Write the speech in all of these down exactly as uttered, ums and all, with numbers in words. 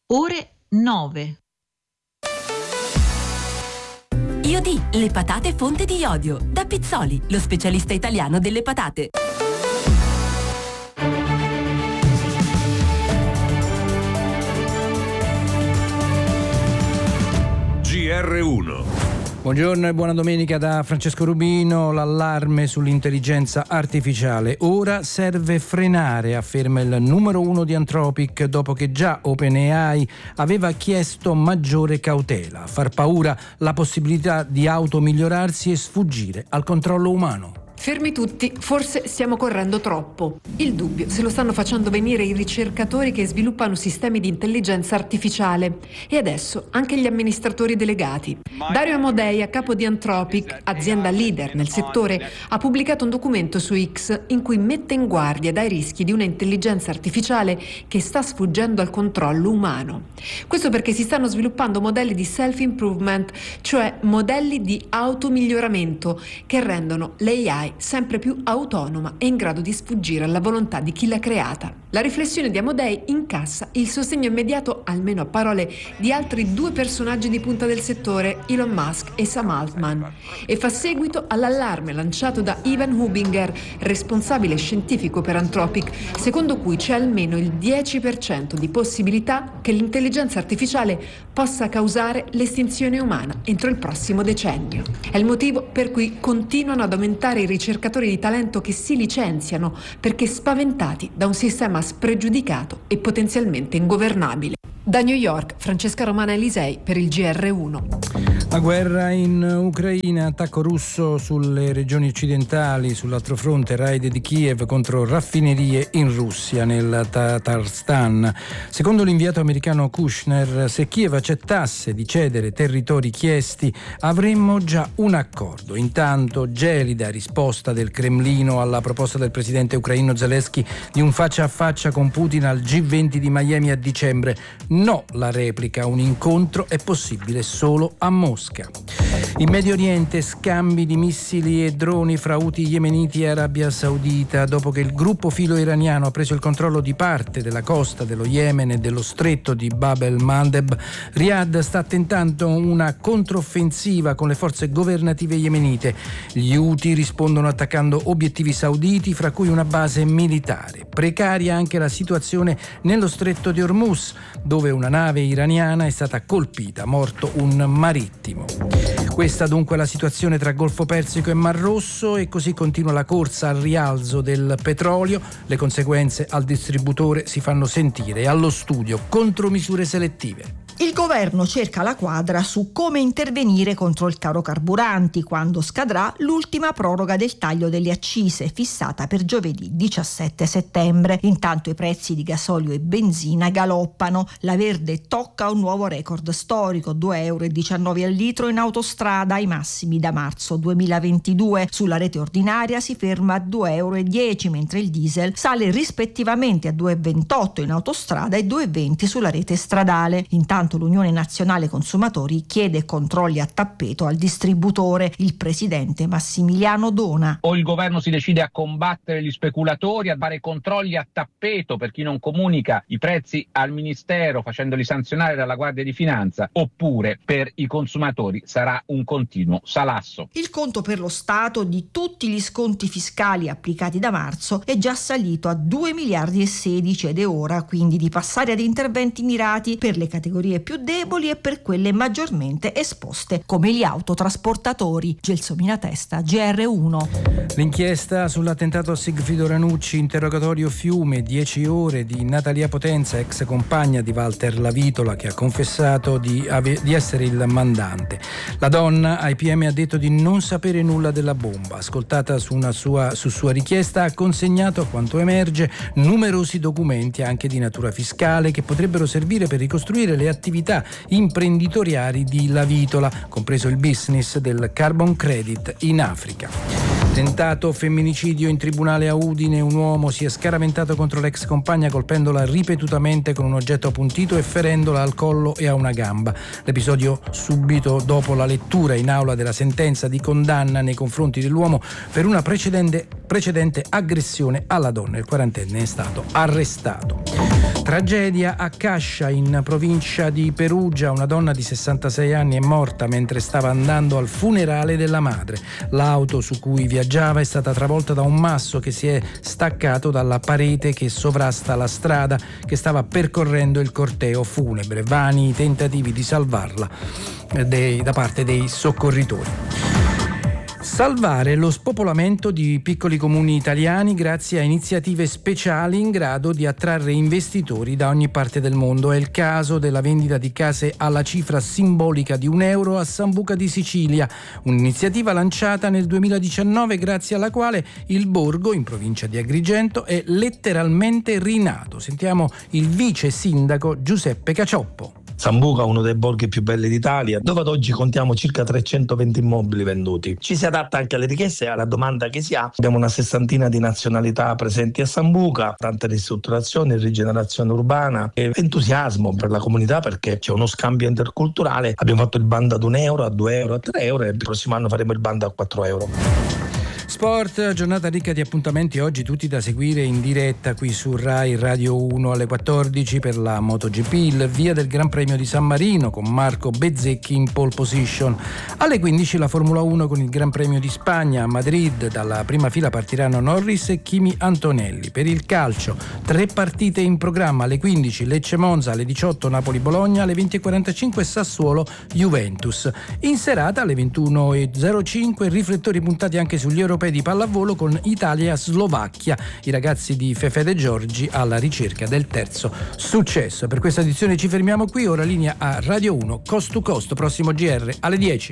ore nove. Iodì, le patate fonte di iodio. Da Pizzoli, lo specialista italiano delle patate. G R uno. Buongiorno e buona domenica da Francesco Rubino. L'allarme sull'intelligenza artificiale. Ora serve frenare, afferma il numero uno di Anthropic, dopo che già OpenAI aveva chiesto maggiore cautela. Far paura la possibilità di automigliorarsi e sfuggire al controllo umano. Fermi tutti, forse stiamo correndo troppo. Il dubbio se lo stanno facendo venire i ricercatori che sviluppano sistemi di intelligenza artificiale e adesso anche gli amministratori delegati. Dario Amodei, a capo di Anthropic, azienda leader nel settore, ha pubblicato un documento su X in cui mette in guardia dai rischi di una intelligenza artificiale che sta sfuggendo al controllo umano. Questo perché si stanno sviluppando modelli di self-improvement, cioè modelli di automiglioramento che rendono l'A I sempre più autonoma e in grado di sfuggire alla volontà di chi l'ha creata. La riflessione di Amodei incassa il sostegno immediato, almeno a parole, di altri due personaggi di punta del settore, Elon Musk e Sam Altman, e fa seguito all'allarme lanciato da Ivan Hubinger, responsabile scientifico per Anthropic, secondo cui c'è almeno il dieci per cento di possibilità che l'intelligenza artificiale possa causare l'estinzione umana entro il prossimo decennio. È il motivo per cui continuano ad aumentare i ricercatori di talento che si licenziano perché spaventati da un sistema spregiudicato e potenzialmente ingovernabile. Da New York, Francesca Romana Elisei per il G R uno. La guerra in Ucraina, attacco russo sulle regioni occidentali, sull'altro fronte raid di Kiev contro raffinerie in Russia, nel Tatarstan. Secondo l'inviato americano Kushner, se Kiev accettasse di cedere territori chiesti avremmo già un accordo. Intanto gelida risposta del Cremlino alla proposta del presidente ucraino Zelensky di un faccia a faccia con Putin al G venti di Miami a dicembre. No, la replica, un incontro è possibile solo a Mosca. In Medio Oriente scambi di missili e droni fra Houthi yemeniti e Arabia Saudita. Dopo che il gruppo filo iraniano ha preso il controllo di parte della costa dello Yemen e dello stretto di Bab el-Mandeb, Riyadh sta tentando una controffensiva con le forze governative yemenite. Gli Houthi rispondono attaccando obiettivi sauditi, fra cui una base militare. Precaria anche la situazione nello stretto di Hormuz, dove una nave iraniana è stata colpita, morto un marittimo. Questa dunque è la situazione tra Golfo Persico e Mar Rosso, e così continua la corsa al rialzo del petrolio. Le conseguenze al distributore si fanno sentire, e allo studio contromisure selettive. Il governo cerca la quadra su come intervenire contro il caro carburanti quando scadrà l'ultima proroga del taglio delle accise fissata per giovedì diciassette settembre. Intanto i prezzi di gasolio e benzina galoppano. La Verde tocca un nuovo record storico, due euro e diciannove al litro in autostrada, ai massimi da marzo duemilaventidue. Sulla rete ordinaria si ferma a due euro e dieci, mentre il diesel sale rispettivamente a due euro e ventotto in autostrada e due euro e venti sulla rete stradale. Intanto l'Unione Nazionale Consumatori chiede controlli a tappeto al distributore. Il presidente Massimiliano Dona. O il governo si decide a combattere gli speculatori, a fare controlli a tappeto per chi non comunica i prezzi al Ministero facendoli sanzionare dalla Guardia di Finanza, oppure per i consumatori sarà un continuo salasso. Il conto per lo Stato di tutti gli sconti fiscali applicati da marzo è già salito a due miliardi e sedici ed è ora quindi di passare ad interventi mirati per le categorie più deboli e per quelle maggiormente esposte come gli autotrasportatori. Gelsomina Testa, G R uno. L'inchiesta sull'attentato a Sigfrido Ranucci, interrogatorio Fiume, dieci ore di Natalia Potenza, ex compagna di Walter Lavitola, che ha confessato di, ave- di essere il mandante. La donna ai P M ha detto di non sapere nulla della bomba. Ascoltata su, una sua, su sua richiesta, ha consegnato, a quanto emerge, numerosi documenti anche di natura fiscale che potrebbero servire per ricostruire le attività imprenditoriali di Lavitola, compreso il business del carbon credit in Africa. Tentato femminicidio in tribunale a Udine, un uomo si è scaraventato contro l'ex compagna colpendola ripetutamente con un oggetto appuntito e ferendola al collo e a una gamba. L'episodio subito dopo la lettura in aula della sentenza di condanna nei confronti dell'uomo per una precedente, precedente aggressione alla donna. Il quarantenne è stato arrestato. Tragedia a Cascia, in provincia di Perugia. Una donna di sessantasei anni è morta mentre stava andando al funerale della madre. L'auto su cui viaggiava è stata travolta da un masso che si è staccato dalla parete che sovrasta la strada che stava percorrendo il corteo funebre. Vani i tentativi di salvarla dei, da parte dei soccorritori. Salvare lo spopolamento di piccoli comuni italiani grazie a iniziative speciali in grado di attrarre investitori da ogni parte del mondo. È il caso della vendita di case alla cifra simbolica di un euro a Sambuca di Sicilia, un'iniziativa lanciata nel duemiladiciannove grazie alla quale il borgo, in provincia di Agrigento, è letteralmente rinato. Sentiamo il vice sindaco Giuseppe Cacioppo. Sambuca, uno dei borghi più belli d'Italia, dove ad oggi contiamo circa trecentoventi immobili venduti. Ci si adatta anche alle richieste e alla domanda che si ha. Abbiamo una sessantina di nazionalità presenti a Sambuca, tante ristrutturazioni, rigenerazione urbana e entusiasmo per la comunità perché c'è uno scambio interculturale. Abbiamo fatto il bando ad un euro, a due euro, a tre euro e il prossimo anno faremo il bando a quattro euro. Sport, giornata ricca di appuntamenti, oggi tutti da seguire in diretta qui su Rai Radio uno alle quattordici per la MotoGP, il via del Gran Premio di San Marino con Marco Bezzecchi in pole position. Alle quindici la Formula uno con il Gran Premio di Spagna a Madrid, dalla prima fila partiranno Norris e Kimi Antonelli. Per il calcio, tre partite in programma, alle quindici Lecce Monza, alle diciotto Napoli Bologna, alle venti e quarantacinque Sassuolo Juventus. In serata alle ventuno e zero cinque riflettori puntati anche sugli europei di pallavolo con Italia-Slovacchia, i ragazzi di Fefe De Giorgi alla ricerca del terzo successo. Per questa edizione ci fermiamo qui, ora linea a Radio uno Coast to Coast, prossimo G R alle dieci.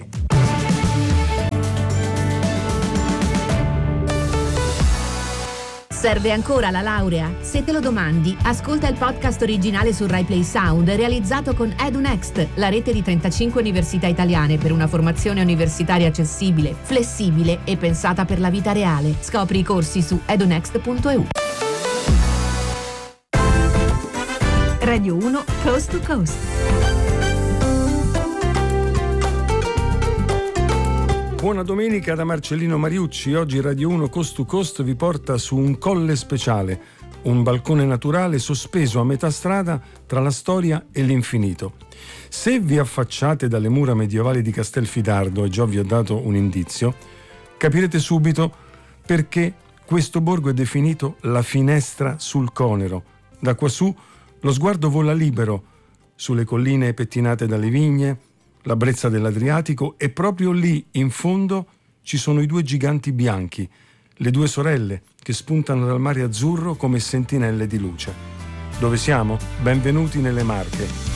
Serve ancora la laurea? Se te lo domandi, ascolta il podcast originale su Rai Play Sound realizzato con EduNext, la rete di trentacinque università italiane per una formazione universitaria accessibile, flessibile e pensata per la vita reale. Scopri i corsi su edunext punto e u. Radio uno Coast to Coast. Buona domenica da Marcellino Mariucci. Oggi Radio uno Coast to Coast vi porta su un colle speciale, un balcone naturale sospeso a metà strada tra la storia e l'infinito. Se vi affacciate dalle mura medievali di Castelfidardo, e già vi ho dato un indizio, capirete subito perché questo borgo è definito la finestra sul Conero. Da quassù lo sguardo vola libero sulle colline pettinate dalle vigne, la brezza dell'Adriatico, e proprio lì in fondo ci sono i due giganti bianchi, le due sorelle che spuntano dal mare azzurro come sentinelle di luce. Dove siamo? Benvenuti nelle Marche.